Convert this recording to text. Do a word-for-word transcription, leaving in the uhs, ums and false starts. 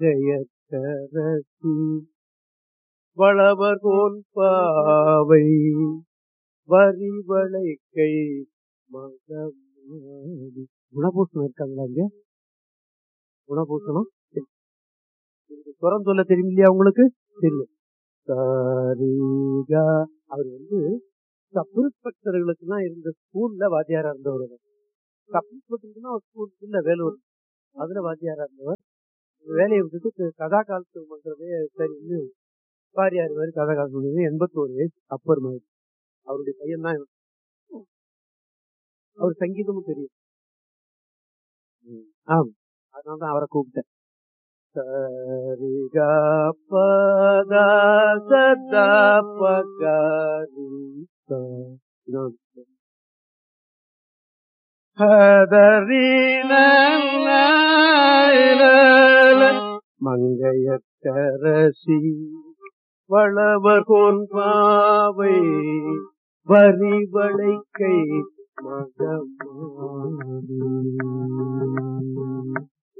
ஜெயத்தரசி வளவர் cone பாவை வரிவளை கை மகமாடி. குணபூஷணம் இருக்காங்களா இங்க? குணபூஷணம் சுரம் சொல்ல தெரியும் இல்லையா உங்களுக்கு? தெரியும். சரிகா அவர் வந்து சப் இன்ஸ்பெக்டர்களுக்கு எல்லாம் இருந்த ஸ்கூல்ல வாத்தியாரா இருந்தவர். சப் இன்ஸ்பெக்டருக்குன்னா ஒரு ஸ்கூல் இல்ல வேலூர், அதுல வாத்தியாரா இருந்தவர். வேலையை விட்டுட்டு கதா காலத்து பண்றதே சரின்னு வாரியார் மாதிரி கதா காலத்து எண்பத்தோரு வயசு அப்பர் மாதிரி. அவருடைய பையன் தான் இவன். அவர் சங்கீதமும் தெரியும். ஆம், அதனாலதான் அவரை கூப்பிட்டேன். சரிகா பதா சதா பகாரி மங்கையக்கரசி வளவர் கோன் பாவை வரிவளை கை மகமாடி.